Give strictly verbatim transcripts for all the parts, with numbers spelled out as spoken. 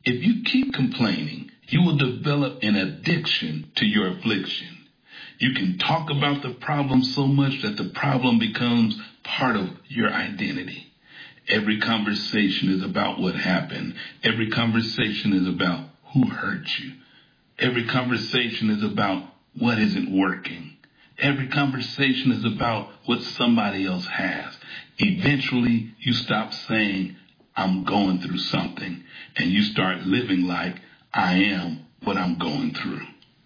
If you keep complaining, you will develop an addiction to your affliction. You can talk about the problem so much that the problem becomes part of your identity. Every conversation is about what happened. Every conversation is about who hurt you. Every conversation is about what isn't working. Every conversation is about what somebody else has. Eventually, you stop saying, I'm going through something, and you start living like I am what I'm going through.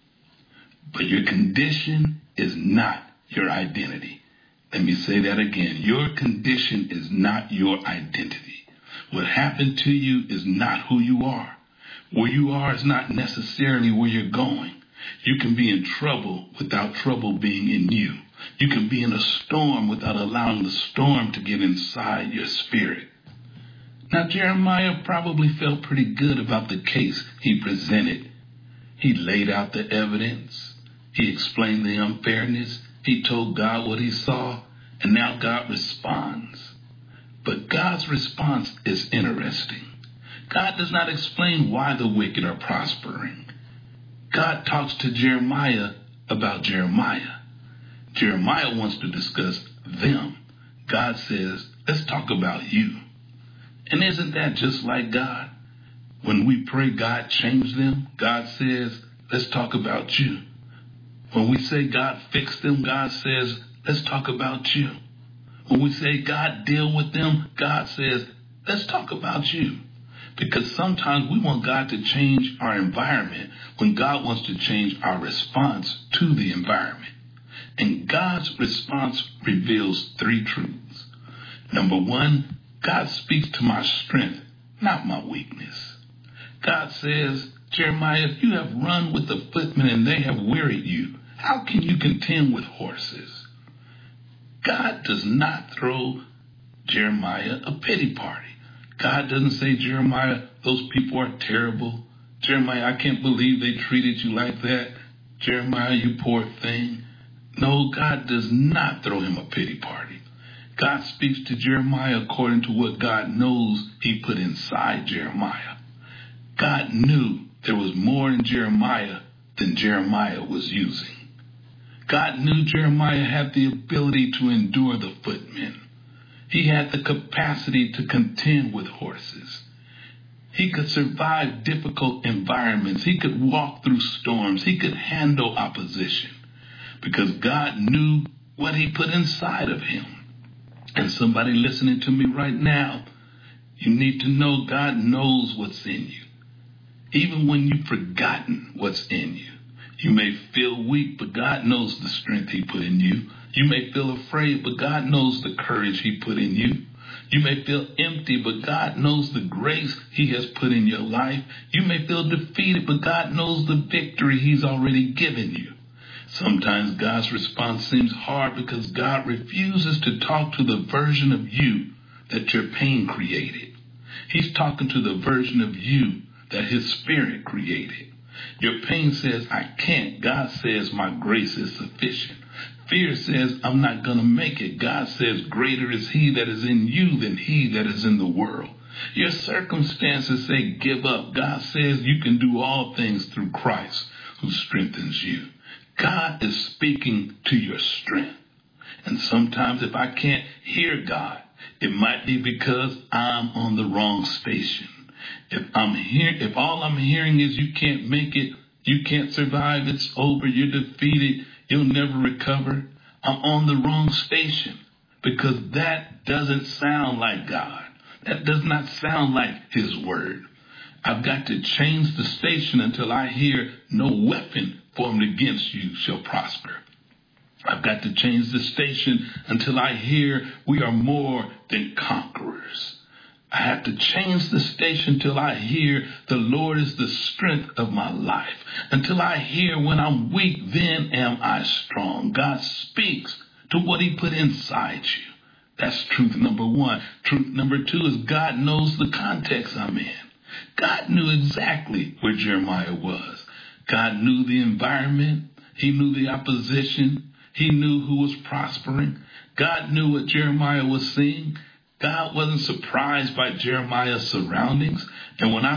But your condition is not your identity. Let me say that again. Your condition is not your identity. What happened to you is not who you are. Where you are is not necessarily where you're going. You can be in trouble without trouble being in you. You can be in a storm without allowing the storm to get inside your spirit. Now, Jeremiah probably felt pretty good about the case he presented. He laid out the evidence. He explained the unfairness. He told God what he saw, and now God responds. But God's response is interesting. God does not explain why the wicked are prospering. God talks to Jeremiah about Jeremiah. Jeremiah wants to discuss them. God says, let's talk about you. And isn't that just like God? When we pray God change them, God says, let's talk about you. When we say God fix them, God says, let's talk about you. When we say God deal with them, God says, let's talk about you. Because sometimes we want God to change our environment when God wants to change our response to the environment. And God's response reveals three truths. Number one, God speaks to my strength, not my weakness. God says, Jeremiah, if you have run with the footmen and they have wearied you, how can you contend with horses? God does not throw Jeremiah a pity party. God doesn't say, Jeremiah, those people are terrible. Jeremiah, I can't believe they treated you like that. Jeremiah, you poor thing. No, God does not throw him a pity party. God speaks to Jeremiah according to what God knows he put inside Jeremiah. God knew there was more in Jeremiah than Jeremiah was using. God knew Jeremiah had the ability to endure the footmen. He had the capacity to contend with horses. He could survive difficult environments. He could walk through storms. He could handle opposition because God knew what he put inside of him. And somebody listening to me right now, you need to know God knows what's in you. Even when you've forgotten what's in you. You may feel weak, but God knows the strength he put in you. You may feel afraid, but God knows the courage he put in you. You may feel empty, but God knows the grace he has put in your life. You may feel defeated, but God knows the victory he's already given you. Sometimes God's response seems hard because God refuses to talk to the version of you that your pain created. He's talking to the version of you that his spirit created. Your pain says, I can't. God says, my grace is sufficient. Fear says, I'm not going to make it. God says, greater is he that is in you than he that is in the world. Your circumstances say, give up. God says, you can do all things through Christ who strengthens you. God is speaking to your strength. And sometimes if I can't hear God, it might be because I'm on the wrong station. If I'm here, if all I'm hearing is you can't make it, you can't survive, it's over, you're defeated, you'll never recover, I'm on the wrong station because that doesn't sound like God. That does not sound like his word. I've got to change the station until I hear no weapon formed against you shall prosper. I've got to change the station until I hear we are more than conquerors. I have to change the station till I hear the Lord is the strength of my life. Until I hear when I'm weak, then am I strong. God speaks to what he put inside you. That's truth number one. Truth number two is God knows the context I'm in. God knew exactly where Jeremiah was. God knew the environment. He knew the opposition. He knew who was prospering. God knew what Jeremiah was seeing. God wasn't surprised by Jeremiah's surroundings. And when I